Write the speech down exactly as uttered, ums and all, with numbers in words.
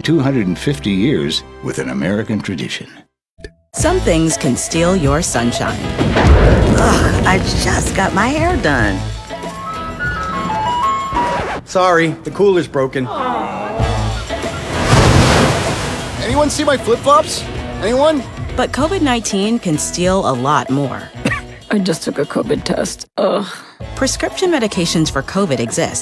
two hundred fifty years with an American tradition. Some things can steal your sunshine. Ugh, I just got my hair done. Sorry, the cooler's broken. Anyone see my flip-flops? Anyone? But COVID nineteen can steal a lot more. I just took a COVID test. Ugh. Prescription medications for COVID exist.